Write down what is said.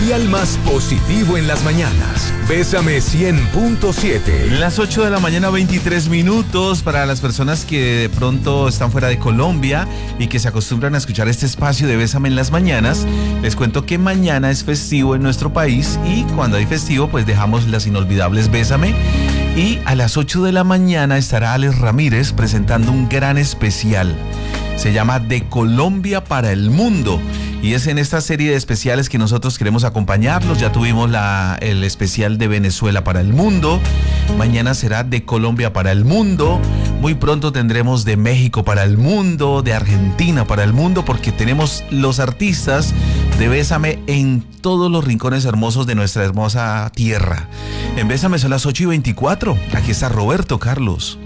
dial más positivo en las mañanas. Bésame 100.7. Las 8 de la mañana, 23 minutos. Para las personas que de pronto están fuera de Colombia y que se acostumbran a escuchar este espacio de Bésame en las mañanas, les cuento que mañana es festivo en nuestro país y cuando hay festivo pues dejamos las inolvidables Bésame. Y a las 8 de la mañana estará Alex Ramírez presentando un gran especial. Se llama De Colombia para el Mundo. Y es en esta serie de especiales que nosotros queremos acompañarlos. Ya tuvimos el especial de Venezuela para el mundo. Mañana será de Colombia para el mundo. Muy pronto tendremos de México para el mundo, de Argentina para el mundo, porque tenemos los artistas de Bésame en todos los rincones hermosos de nuestra hermosa tierra. En Bésame son las 8:24. Aquí está Roberto Carlos.